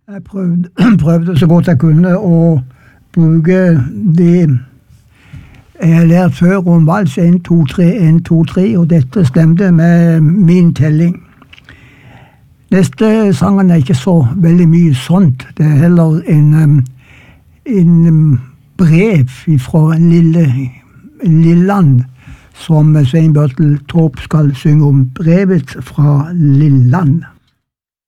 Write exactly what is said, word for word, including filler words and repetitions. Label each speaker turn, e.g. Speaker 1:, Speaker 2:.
Speaker 1: Jeg prøvde, prøvde så godt jeg kunne å bruke det jeg har lært før om vals en, to, tre, en, to, tre, og dette stemte med min telling. Neste sangen er ikke så veldig mye sånt. Det er heller en, en brev fra en lille Lilland, som Svein Børtel Torp skal synge om. Brevet fra Lilland.